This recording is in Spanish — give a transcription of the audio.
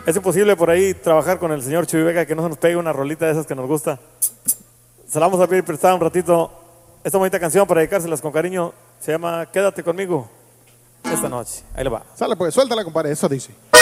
Es imposible por ahí trabajar con el señor Chuy Vega que no se nos pegue una rolita de esas que nos gusta. Se la vamos a pedir prestada un ratito. Esta bonita canción para dedicárselas con cariño se llama Quédate conmigo esta noche. Ahí le va. Sale pues, suéltala, compadre, eso dice.